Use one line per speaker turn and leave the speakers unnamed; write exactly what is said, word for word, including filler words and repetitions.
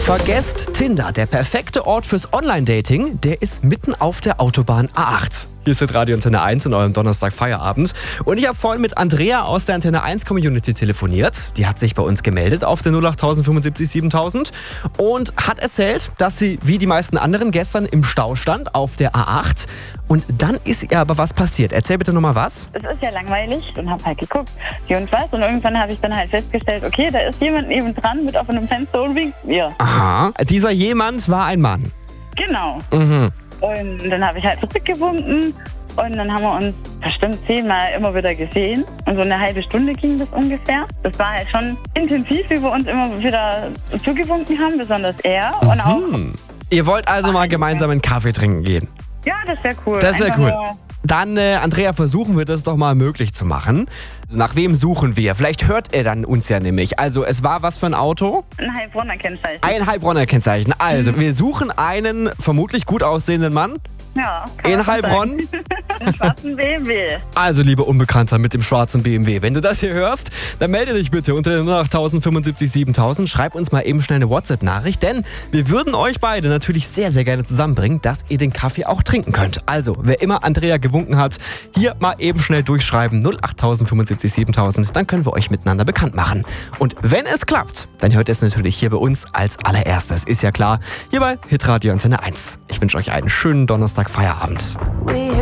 Vergesst Tinder, der perfekte Ort fürs Online-Dating, der ist mitten auf der Autobahn A acht. Hier ist Radio Antenne eins in eurem Donnerstag-Feierabend. Und ich habe vorhin mit Andrea aus der Antenne eins Community telefoniert. Die hat sich bei uns gemeldet auf der null acht fünfundsiebzig siebentausend und hat erzählt, dass sie wie die meisten anderen gestern im Stau stand auf der A acht. Und dann ist ihr aber was passiert. Erzähl bitte nochmal was.
Es ist ja langweilig und habe halt geguckt, wie und was. Und irgendwann habe ich dann halt festgestellt, okay, da ist jemand neben dran mit offenem Fenster und winkt mir.
Aha, dieser jemand war ein Mann.
Genau.
Mhm.
Und dann habe ich halt zurückgewunken und dann haben wir uns bestimmt zehnmal immer wieder gesehen. Und so eine halbe Stunde ging das ungefähr. Das war halt schon intensiv, wie wir uns immer wieder zugewunken haben, besonders er.
Mhm.
Und auch,
Ihr wollt also mal gemeinsam einen Kaffee trinken gehen?
ja, das wäre cool.
Das wäre
Einfach
cool.
nur-
Dann, äh, Andrea, versuchen wir das doch mal möglich zu machen. Nach wem suchen wir? Vielleicht hört er dann uns ja nämlich. Also, es war was für ein Auto?
Ein Heilbronner Kennzeichen.
Ein Heilbronner-Kennzeichen. Also, wir suchen einen vermutlich gut aussehenden Mann.
Ja. kann
In
man so
Heilbronn?
sagen. Einen schwarzen B M W.
Also, lieber Unbekannter mit dem schwarzen B M W, wenn du das hier hörst, dann melde dich bitte unter der null acht fünfundsiebzig siebentausend. Schreib uns mal eben schnell eine WhatsApp-Nachricht, denn wir würden euch beide natürlich sehr, sehr gerne zusammenbringen, dass ihr den Kaffee auch trinken könnt. Also, wer immer Andrea gewunken hat, hier mal eben schnell durchschreiben, null acht fünfundsiebzig siebentausend, dann können wir euch miteinander bekannt machen. Und wenn es klappt, dann hört ihr es natürlich hier bei uns als allererstes, ist ja klar, hier bei Hitradio Antenne eins. Ich wünsche euch einen schönen Donnerstag Feierabend.